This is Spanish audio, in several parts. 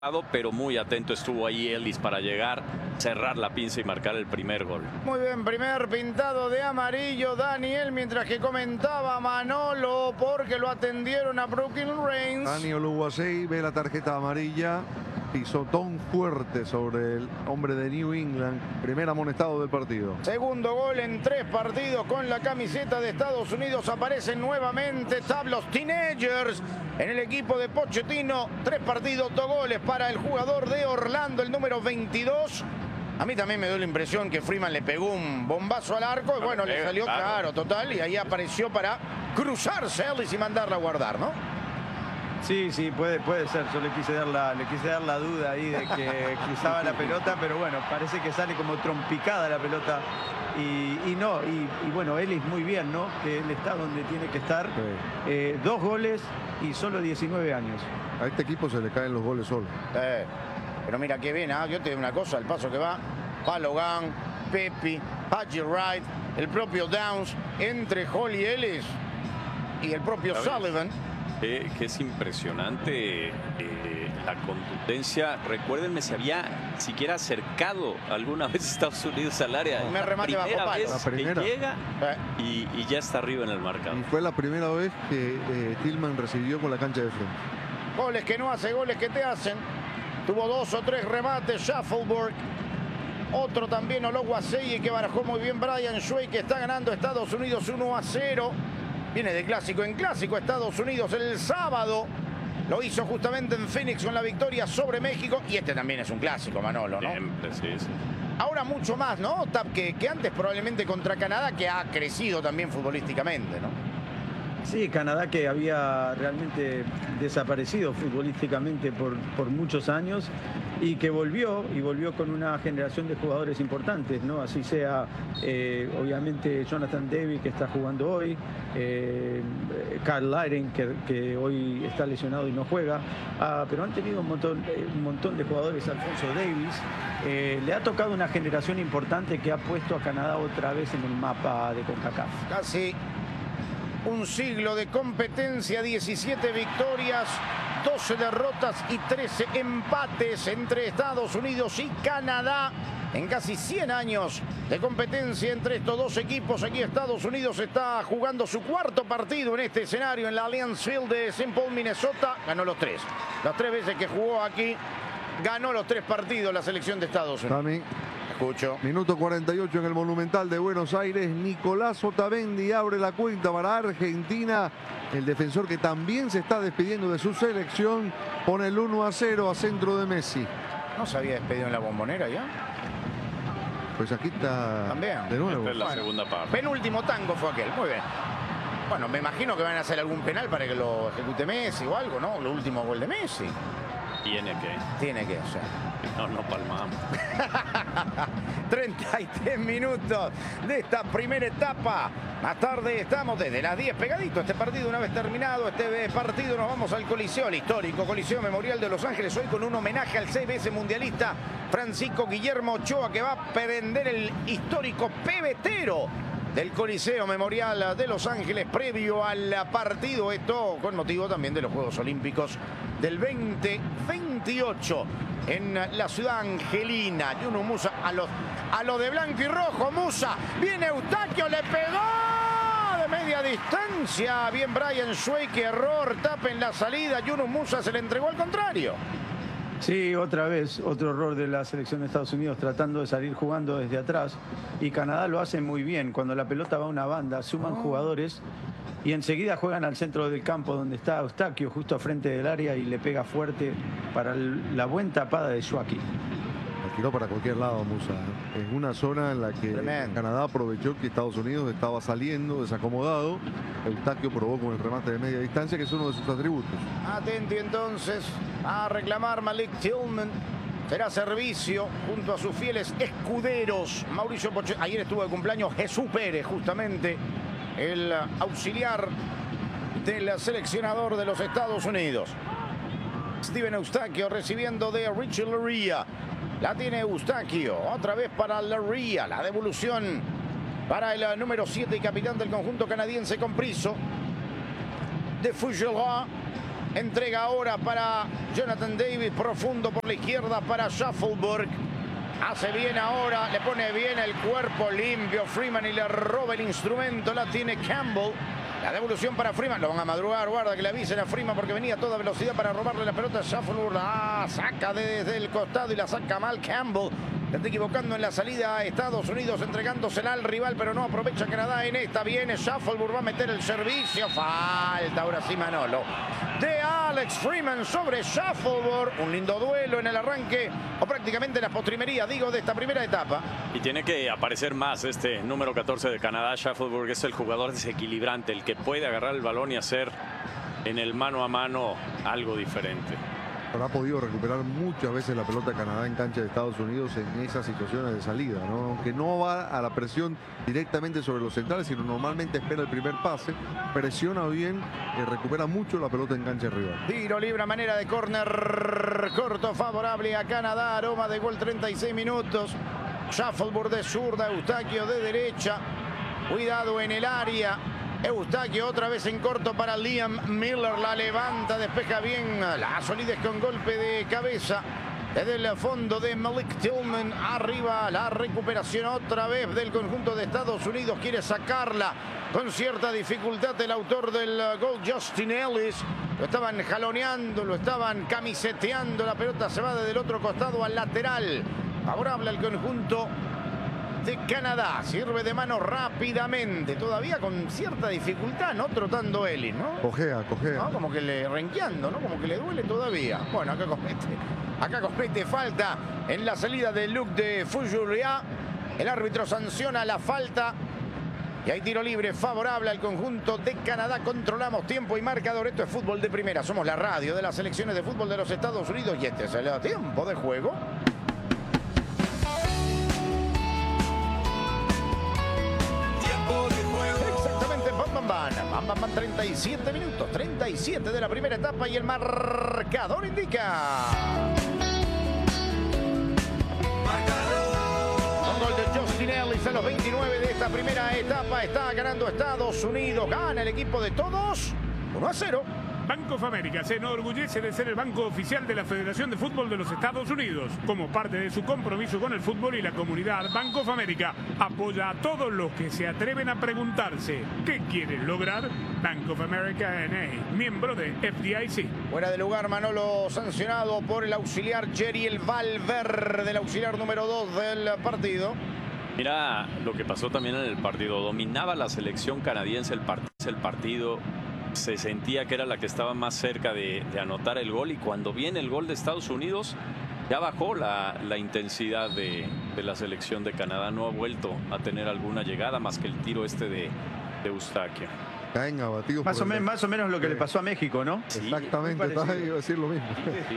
Pero muy atento estuvo ahí Ellis para llegar, cerrar la pinza y marcar el primer gol. Muy bien, primer pintado de amarillo Daniel, mientras que comentaba Manolo porque lo atendieron a Brooklyn Reigns. Daniel Oluwaseyi ve la tarjeta amarilla, pisotón fuerte sobre el hombre de New England, primer amonestado del partido. Segundo gol en 3 partidos con la camiseta de Estados Unidos. Aparecen nuevamente los Teenagers en el equipo de Pochettino. 3 partidos, 2 goles para el jugador de Orlando, el número 22. A mí también me dio la impresión que Freeman le pegó un bombazo al arco y bueno, le salió claro, total, y ahí apareció para cruzarse Ellis y mandarla a guardar, ¿no? Sí, puede ser. Yo le quise dar la duda ahí de que cruzaba la pelota, pero bueno, parece que sale como trompicada la pelota. Y bueno, Ellis muy bien, ¿no? Que él está donde tiene que estar. Sí. 2 goles y solo 19 años. A este equipo se le caen los goles solo. Pero mira qué bien, yo te digo una cosa, el paso que va, Balogun, Pepi, Haji Wright, el propio Downs, entre Hall y Ellis y el propio Sullivan. Que es impresionante la contundencia. Recuérdenme si había siquiera acercado alguna vez Estados Unidos al área. Me remate bajo palo. La primera vez que llega y ya está arriba en el marcador. Y fue la primera vez que Tillman recibió con la cancha de frente. Goles que no hace, goles que te hacen. Tuvo 2 o 3 remates Shuffleberg. Otro también Oluwaseyi que barajó muy bien Brian Shuey, que está ganando Estados Unidos 1-0. Viene de clásico en clásico Estados Unidos el sábado. Lo hizo justamente en Phoenix con la victoria sobre México. Y este también es un clásico, Manolo, ¿no? Siempre, sí. Ahora mucho más, ¿no? Que antes probablemente contra Canadá, que ha crecido también futbolísticamente, ¿no? Sí, Canadá que había realmente desaparecido futbolísticamente por muchos años y que volvió con una generación de jugadores importantes, ¿no? Así sea, obviamente, Jonathan David, que está jugando hoy, Carl Laren, que hoy está lesionado y no juega, pero han tenido un montón de jugadores. Alfonso Davis. Le ha tocado una generación importante que ha puesto a Canadá otra vez en el mapa de CONCACAF. Casi un siglo de competencia, 17 victorias, 12 derrotas y 13 empates entre Estados Unidos y Canadá. En casi 100 años de competencia entre estos dos equipos, aquí Estados Unidos está jugando su 4º partido en este escenario en la Allianz Field de St. Paul, Minnesota. Ganó los 3. Las 3 veces que jugó aquí, ganó los 3 partidos la selección de Estados Unidos. También. Escucho. Minuto 48 en el Monumental de Buenos Aires. Nicolás Otamendi abre la cuenta para Argentina. El defensor que también se está despidiendo de su selección pone el 1-0 a centro de Messi. ¿No se había despedido en la Bombonera ya? Pues aquí está también. De nuevo. Esta es la segunda parte. Penúltimo tango fue aquel. Muy bien. Bueno, me imagino que van a hacer algún penal para que lo ejecute Messi o algo, ¿no? Lo último gol de Messi. Tiene que, o sea. No palmamos. 33 minutos de esta primera etapa. Más tarde estamos desde las 10 pegadito. Este partido, una vez terminado, este partido nos vamos al Coliseo, el histórico Coliseo Memorial de Los Ángeles. Hoy con un homenaje al 6 veces mundialista Francisco Guillermo Ochoa, que va a prender el histórico pebetero del Coliseo Memorial de Los Ángeles previo al partido. Esto con motivo también de los Juegos Olímpicos del 2028 en la ciudad angelina. Yunus Musa a lo de blanco y rojo. Musa, viene Eustaquio, le pegó de media distancia. Bien Brian Shuey, que error, tapa en la salida. Yunus Musa se le entregó al contrario. Sí, otra vez, otro error de la selección de Estados Unidos tratando de salir jugando desde atrás. Y Canadá lo hace muy bien. Cuando la pelota va a una banda, suman jugadores y enseguida juegan al centro del campo donde está Eustaquio, justo a frente del área, y le pega fuerte para la buena tapada de Joaquín. Tiró para cualquier lado Musa. Es una zona en la que Canadá aprovechó que Estados Unidos estaba saliendo desacomodado. Eustaquio probó con el remate de media distancia, que es uno de sus atributos. Atenti entonces a reclamar Malik Tillman. Será servicio junto a sus fieles escuderos. Mauricio Pochettino. Ayer estuvo de cumpleaños Jesús Pérez, justamente el auxiliar del seleccionador de los Estados Unidos. Steven Eustaquio recibiendo de Richie Laryea. La tiene Eustaquio, otra vez para Laryea, la devolución para el número 7 y capitán del conjunto canadiense con Priso. De Fougerois, Entrega ahora para Jonathan David, profundo por la izquierda para Shuffleberg. Hace bien ahora, le pone bien el cuerpo limpio Freeman y le roba el instrumento. La tiene Campbell. La devolución para Freeman. Lo van a madrugar, guarda que le avisen a Freeman porque venía a toda velocidad para robarle la pelota a Shuffleberg. Saca desde el costado y la saca mal Campbell. Se está equivocando en la salida a Estados Unidos, entregándosela al rival, pero no aprovecha Canadá en esta. Viene Shuffleberg, va a meter el servicio. Falta ahora sí Manolo de Alex Freeman sobre Shuffleberg. Un lindo duelo en el arranque, o prácticamente en la postrimería, digo, de esta primera etapa. Y tiene que aparecer más este número 14 de Canadá. Shuffleberg es el jugador desequilibrante, el que puede agarrar el balón y hacer en el mano a mano algo diferente. Ha podido recuperar muchas veces la pelota de Canadá en cancha de Estados Unidos en esas situaciones de salida, ¿no? Aunque no va a la presión directamente sobre los centrales, sino normalmente espera el primer pase, presiona bien y recupera mucho la pelota en cancha rival. Tiro libre a manera de córner corto favorable a Canadá. Aroma de gol, 36 minutos. Shuffleberg de zurda, Eustaquio de derecha. Cuidado en el área. Eustaquio otra vez en corto para Liam Miller. La levanta, despeja bien. La solidez con golpe de cabeza. Desde el fondo de Malik Tillman. Arriba la recuperación otra vez del conjunto de Estados Unidos. Quiere sacarla con cierta dificultad el autor del gol, Justin Ellis. Lo estaban jaloneando, lo estaban camiseteando. La pelota se va desde el otro costado al lateral. Favorable al conjunto de Canadá. Sirve de mano rápidamente. Todavía con cierta dificultad, ¿no? Trotando Ellis, ¿no? Cojea. ¿No? Como que le renqueando, ¿no? Como que le duele todavía. Bueno, acá comete falta en la salida de Luc de Fujuriá. El árbitro sanciona la falta. Y hay tiro libre favorable al conjunto de Canadá. Controlamos tiempo y marcador. Esto es fútbol de primera. Somos la radio de las selecciones de fútbol de los Estados Unidos. Y este es el tiempo de juego. Van 37 minutos, 37 de la primera etapa y el marcador indica. Con gol de Justin Ellis a los 29 de esta primera etapa. Está ganando Estados Unidos. Gana el equipo de todos 1-0. Bank of America se enorgullece de ser el banco oficial de la Federación de Fútbol de los Estados Unidos. Como parte de su compromiso con el fútbol y la comunidad, Bank of America apoya a todos los que se atreven a preguntarse ¿qué quieren lograr? Bank of America N.A., miembro de FDIC. Fuera de lugar, Manolo, sancionado por el auxiliar Jeriel Valverde, el auxiliar número 2 del partido. Mira lo que pasó también en el partido. Dominaba la selección canadiense el partido. Se sentía que era la que estaba más cerca de anotar el gol, y cuando viene el gol de Estados Unidos ya bajó la intensidad de la selección de Canadá. No ha vuelto a tener alguna llegada más que el tiro de Eustaquio. Caen abatidos. Más o menos lo que le pasó a México, ¿no? Sí, exactamente, iba a decir lo mismo. Sí.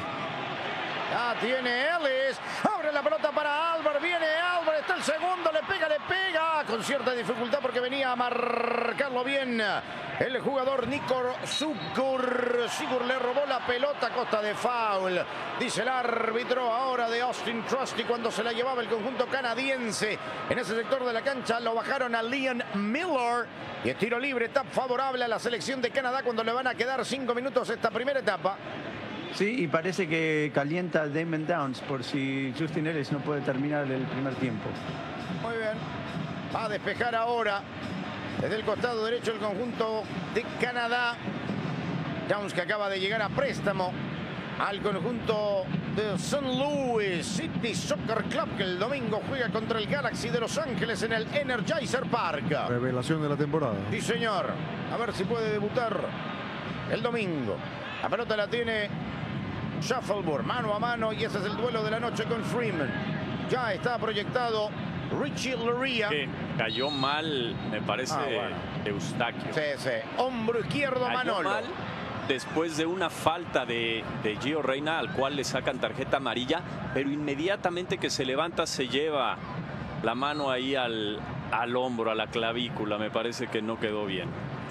Ya tiene Ellis, abre la pelota para Albert, viene Albert, está el segundo, le pega, con cierta dificultad porque venía a marcarlo bien el jugador Nico Sigur. Sigur le robó la pelota a costa de foul, dice el árbitro ahora de Austin Trusty cuando se la llevaba el conjunto canadiense. En ese sector de la cancha lo bajaron a Liam Miller y el tiro libre está favorable a la selección de Canadá cuando le van a quedar 5 minutos esta primera etapa. Sí, y parece que calienta Damon Downs por si Justin Ellis no puede terminar el primer tiempo. Muy bien. Va a despejar ahora desde el costado derecho el conjunto de Canadá. Downs, que acaba de llegar a préstamo al conjunto de St. Louis City Soccer Club, que el domingo juega contra el Galaxy de Los Ángeles en el Energizer Park. Revelación de la temporada. Sí, señor. A ver si puede debutar el domingo. La pelota la tiene Shuffleberg, mano a mano, y ese es el duelo de la noche con Freeman. Ya está proyectado Richie Laryea. Cayó mal, me parece, Eustaquio. Sí. Hombro izquierdo, Cayó Manolo. mal después de una falta de Gio Reyna, al cual le sacan tarjeta amarilla, pero inmediatamente que se levanta se lleva la mano ahí al hombro, a la clavícula. Me parece que no quedó bien.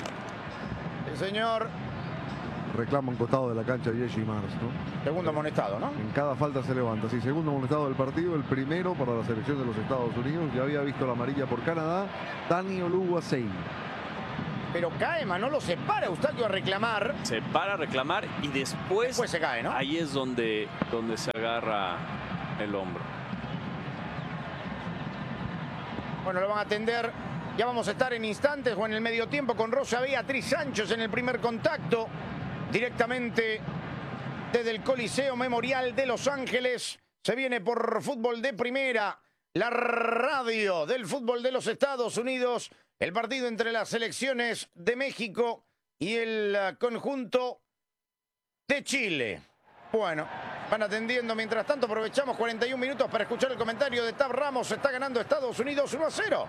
El señor. Reclama un costado de la cancha Jesse Mars, ¿no? Segundo amonestado, ¿no? En cada falta se levanta. Sí, segundo amonestado del partido, el primero para la selección de los Estados Unidos. Ya había visto la amarilla por Canadá, Dani Oluwaseyi. Pero cae, Manolo, se para Eustaquio a reclamar. Se para a reclamar y después se cae, ¿no? Ahí es donde se agarra el hombro. Bueno, lo van a atender. Ya vamos a estar en instantes o en el medio tiempo con Rosa Beatriz Sánchez en el primer contacto. Directamente desde el Coliseo Memorial de Los Ángeles. Se viene por Fútbol de Primera, la radio del fútbol de los Estados Unidos. El partido entre las selecciones de México y el conjunto de Chile. Bueno, van atendiendo. Mientras tanto, aprovechamos 41 minutos para escuchar el comentario de Tab Ramos. Está ganando Estados Unidos 1-0.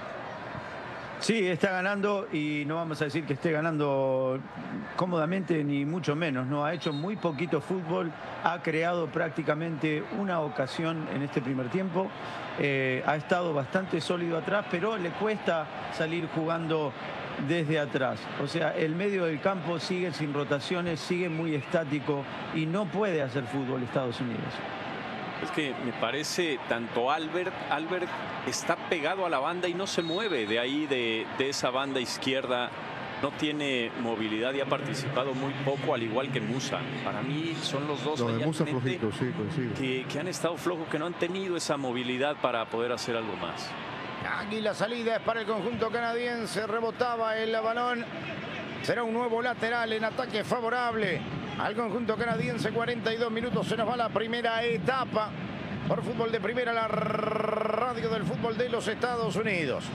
Sí, está ganando y no vamos a decir que esté ganando cómodamente ni mucho menos, ¿no? Ha hecho muy poquito fútbol, ha creado prácticamente una ocasión en este primer tiempo, ha estado bastante sólido atrás, pero le cuesta salir jugando desde atrás. O sea, el medio del campo sigue sin rotaciones, sigue muy estático y no puede hacer fútbol Estados Unidos. Es que me parece tanto Albert está pegado a la banda y no se mueve de ahí, de esa banda izquierda. No tiene movilidad y ha participado muy poco, al igual que Musa. Para mí son los dos Musa flojito, sí, coincido. Que han estado flojos, que no han tenido esa movilidad para poder hacer algo más. Aquí la salida es para el conjunto canadiense. Rebotaba el balón. Será un nuevo lateral en ataque favorable al conjunto canadiense. 42 minutos, se nos va la primera etapa. Por Fútbol de Primera, la radio del fútbol de los Estados Unidos.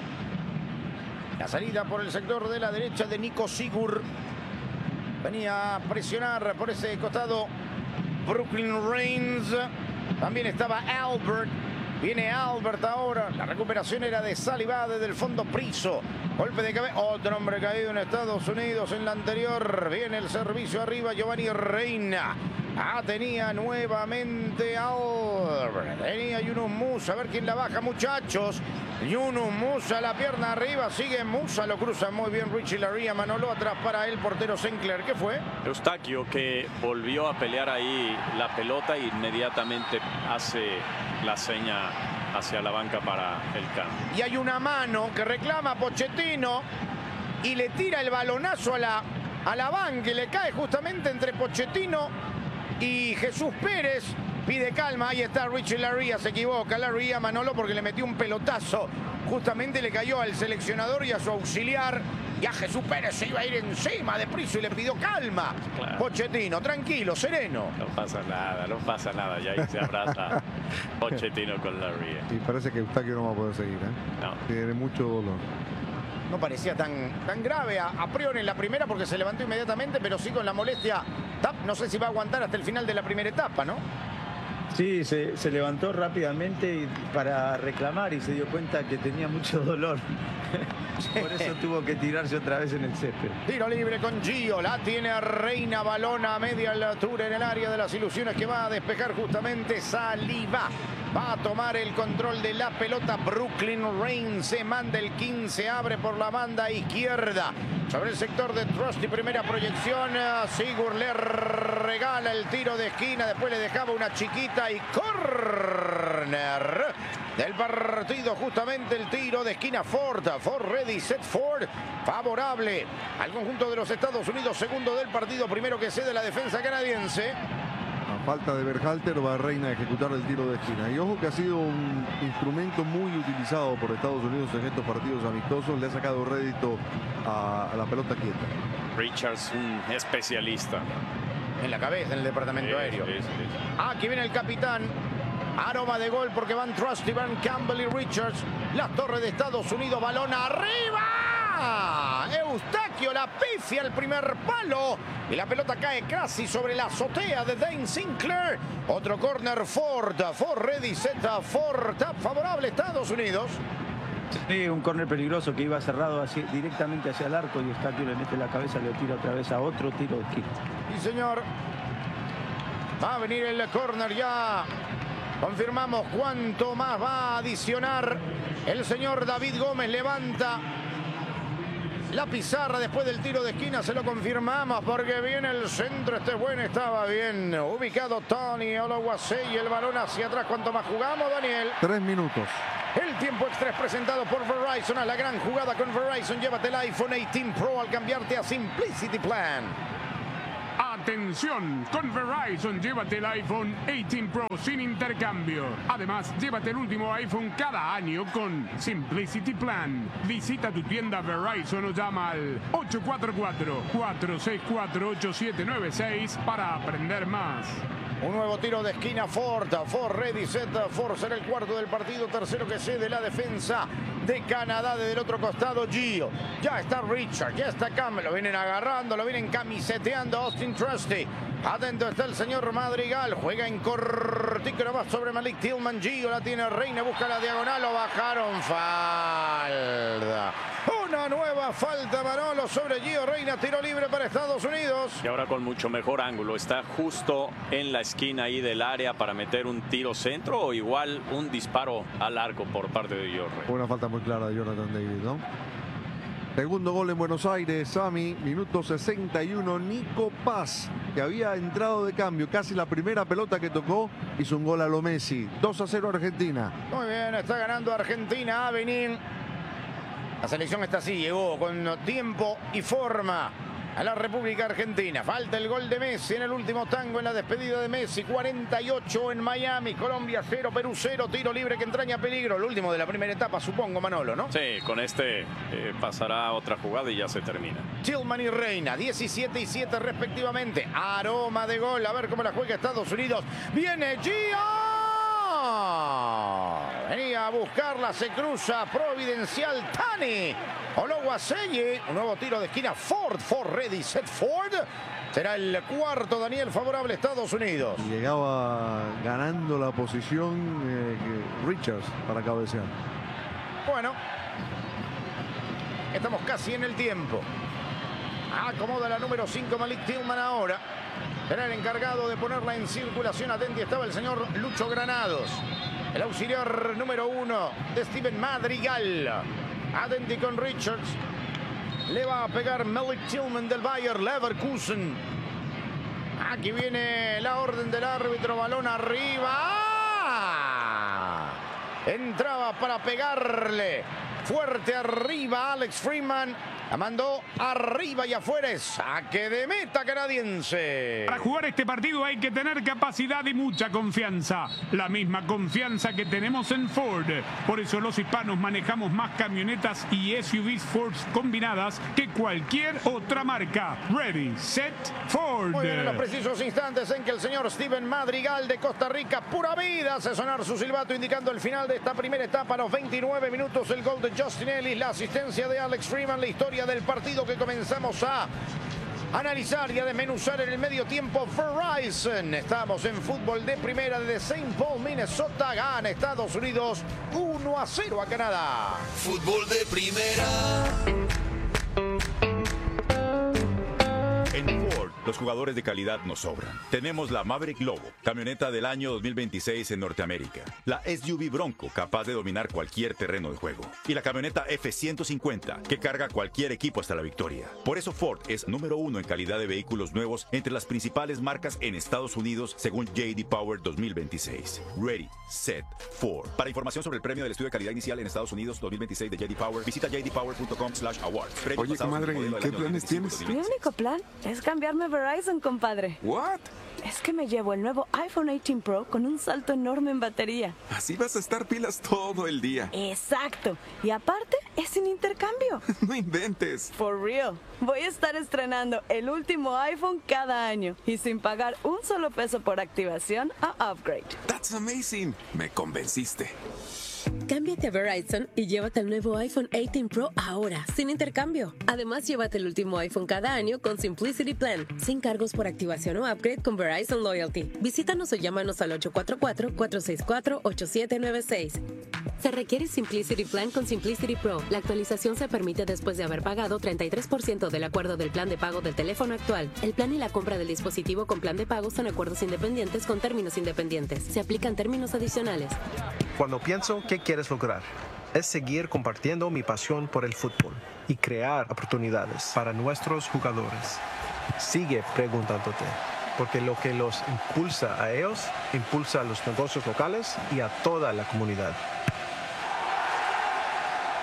La salida por el sector de la derecha de Nico Sigur. Venía a presionar por ese costado Brooklyn Reigns. También estaba Albert. Viene Albert ahora. La recuperación era de Saliba desde el fondo. Priso. Golpe de cabeza. Otro hombre caído en Estados Unidos en la anterior. Viene el servicio arriba. Giovanni Reina. Tenía nuevamente Albert. Tenía Yunus Musa. A ver quién la baja, muchachos. Yunus Musa, la pierna arriba. Sigue Musa. Lo cruza muy bien Richie Laryea. Manolo atrás para el portero Sinclair. ¿Qué fue? Eustaquio, que volvió a pelear ahí la pelota e inmediatamente hace la seña hacia la banca para el cambio. Y hay una mano que reclama Pochettino y le tira el balonazo a la banca y le cae justamente entre Pochettino y Jesús Pérez. Pide calma, ahí está Richie Laryea, se equivoca Laryea, Manolo, porque le metió un pelotazo. Justamente le cayó al seleccionador y a su auxiliar. Y a Jesús Pérez se iba a ir encima de Priso y le pidió calma. Claro. Pochettino, tranquilo, sereno. No pasa nada. Ya ahí se abraza Pochettino con Laryea. Y parece que Eustaquio no va a poder seguir, ¿eh? No. Tiene mucho dolor. No parecía tan grave a priori en la primera porque se levantó inmediatamente, pero sí con la molestia. No sé si va a aguantar hasta el final de la primera etapa, ¿no? Sí, se levantó rápidamente para reclamar y se dio cuenta que tenía mucho dolor. Por eso tuvo que tirarse otra vez en el césped. Tiro libre con Gio, la tiene Reina, balón a media altura en el área de las ilusiones que va a despejar justamente Saliba. Va a tomar el control de la pelota Brooklyn Reigns, se manda el 15, abre por la banda izquierda. Sobre el sector de Trusty, primera proyección, Sigur le regala el tiro de esquina, después le dejaba una chiquita y córner del partido, justamente el tiro de esquina Ford ready, set Ford, favorable al conjunto de los Estados Unidos, segundo del partido, primero que cede la defensa canadiense. A falta de Berhalter va Reina a ejecutar el tiro de esquina. Y ojo que ha sido un instrumento muy utilizado por Estados Unidos en estos partidos amistosos. Le ha sacado rédito a la pelota quieta. Richards, un especialista. En la cabeza, en el departamento aéreo. Aquí viene el capitán. Aroma de gol porque van Trusty, van Campbell y Richards. Las torres de Estados Unidos, balón arriba. Eustaquio la pifia al primer palo. Y la pelota cae casi sobre la azotea de Dane Sinclair. Otro córner Ford ready, set Ford, tap favorable Estados Unidos. Sí, un córner peligroso que iba cerrado directamente hacia el arco y Eustaquio le mete la cabeza, le tira otra vez a otro tiro de esquina. Sí, señor. Va a venir el córner ya. Confirmamos cuánto más va a adicionar el señor David Gómez. Levanta la pizarra después del tiro de esquina. Se lo confirmamos porque viene el centro. Este bueno, estaba bien ubicado Tony Oluwase y el balón hacia atrás. ¿Cuánto más jugamos, Daniel? 3 minutos. El tiempo extra es presentado por Verizon. A la gran jugada con Verizon. Llévate el iPhone 18 Pro al cambiarte a Simplicity Plan. Atención, con Verizon llévate el iPhone 18 Pro sin intercambio. Además, llévate el último iPhone cada año con Simplicity Plan. Visita tu tienda Verizon o llama al 844-464-8796 para aprender más. Un nuevo tiro de esquina Ford. Ford ready, set. Ford será el cuarto del partido. Tercero que cede la defensa de Canadá. Desde el otro costado, Gio. Ya está Richard, ya está Cam. Lo vienen agarrando, lo vienen camiseteando Austin Trusty. Adentro está el señor Madrigal. Juega en cortico, no va sobre Malik Tillman. Gio la tiene Reina, busca la diagonal. Lo bajaron. Falta. Una nueva falta, Manolo, sobre Gio Reina. Tiro libre para Estados Unidos. Y ahora con mucho mejor ángulo. Está justo en la esquina ahí del área para meter un tiro centro o igual un disparo al arco por parte de Gio Reina. Una falta muy clara de Jonathan David, ¿no? Segundo gol en Buenos Aires, Sami, minuto 61, Nico Paz, que había entrado de cambio, casi la primera pelota que tocó, hizo un gol a lo Messi. 2-0 Argentina. Muy bien, está ganando Argentina, Avenir. La selección está así, llegó con tiempo y forma a la República Argentina. Falta el gol de Messi en el último tango en la despedida de Messi. 48 en Miami, Colombia 0, Perú 0. Tiro libre que entraña peligro. El último de la primera etapa, supongo, Manolo, ¿no? Sí, con este pasará otra jugada y ya se termina. Tillman y Reina, 17 y 7 respectivamente. Aroma de gol, a ver cómo la juega Estados Unidos. Viene Gio. Venía a buscarla, se cruza Providencial Tani. Ologuaseye, un nuevo tiro de esquina. Ford ready, set Ford. Será el cuarto, Daniel, favorable a Estados Unidos. Llegaba ganando la posición Richards para cabecear. Bueno, estamos casi en el tiempo. Acomoda la número 5 Malik Tillman ahora. Era el encargado de ponerla en circulación. Atenti estaba el señor Lucho Granados. El auxiliar número 1 de Steven Madrigal. Atenti con Richards. Le va a pegar Malik Tillman del Bayer Leverkusen. Aquí viene la orden del árbitro. Balón arriba. Entraba para pegarle. Fuerte arriba Alex Freeman. La mandó arriba y afuera. Saque de meta canadiense. Para jugar este partido hay que tener capacidad y mucha confianza. La misma confianza que tenemos en Ford. Por eso los hispanos manejamos más camionetas y SUVs Ford combinadas que cualquier otra marca. Ready, set, Ford. Muy bien, en los precisos instantes en que el señor Steven Madrigal de Costa Rica, pura vida, hace sonar su silbato indicando el final de esta primera etapa. A los 29 minutos el gol de Justin Ellis, la asistencia de Alex Freeman, la historia del partido que comenzamos a analizar y a desmenuzar en el medio tiempo. Verizon. Estamos en fútbol de primera desde St. Paul, Minnesota. Gana Estados Unidos 1-0 a Canadá. Fútbol de primera. En Ford, los jugadores de calidad nos sobran. Tenemos la Maverick Lobo, camioneta del año 2026 en Norteamérica. La SUV Bronco, capaz de dominar cualquier terreno de juego. Y la camioneta F-150, que carga cualquier equipo hasta la victoria. Por eso Ford es número 1 en calidad de vehículos nuevos entre las principales marcas en Estados Unidos, según J.D. Power 2026. Ready, set, Ford. Para información sobre el premio del estudio de calidad inicial en Estados Unidos 2026 de J.D. Power, visita jdpower.com/awards. Oye, comadre, ¿qué planes tienes? Mi único plan es cambiarme a Verizon, compadre. ¿What? Es que me llevo el nuevo iPhone 18 Pro con un salto enorme en batería. Así vas a estar pilas todo el día. Exacto. Y aparte, es sin intercambio. No inventes. For real. Voy a estar estrenando el último iPhone cada año y sin pagar un solo peso por activación o upgrade. That's amazing. Me convenciste. Cámbiate a Verizon y llévate el nuevo iPhone 18 Pro ahora, sin intercambio. Además, llévate el último iPhone cada año con Simplicity Plan, sin cargos por activación o upgrade con Verizon Loyalty. Visítanos o llámanos al 844-464-8796. Se requiere Simplicity Plan con Simplicity Pro. La actualización se permite después de haber pagado 33% del acuerdo del plan de pago del teléfono actual. El plan y la compra del dispositivo con plan de pago son acuerdos independientes con términos independientes. Se aplican términos adicionales. Cuando pienso qué quieres lograr, es seguir compartiendo mi pasión por el fútbol y crear oportunidades para nuestros jugadores. Sigue preguntándote, porque lo que los impulsa a ellos, impulsa a los negocios locales y a toda la comunidad.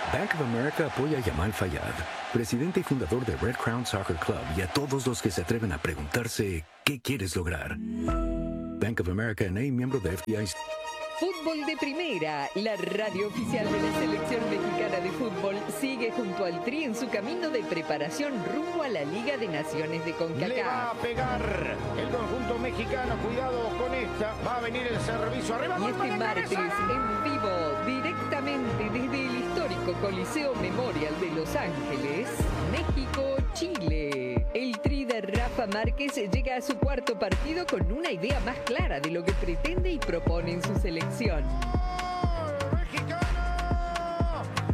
Bank of America apoya a Yamal Fayad, presidente y fundador de Red Crown Soccer Club, y a todos los que se atreven a preguntarse ¿qué quieres lograr? Bank of America N.A., miembro de FDIC. Fútbol de Primera, la radio oficial de la Selección Mexicana de Fútbol, sigue junto al Tri en su camino de preparación rumbo a la Liga de Naciones de CONCACAF. Le va a pegar el conjunto mexicano, cuidado con esta, va a venir el servicio arriba. Y este martes, en vivo, directamente desde el histórico Coliseo Memorial de Los Ángeles, México-Chile. El Tri de Rafa Márquez llega a su cuarto partido con una idea más clara de lo que pretende y propone en su selección.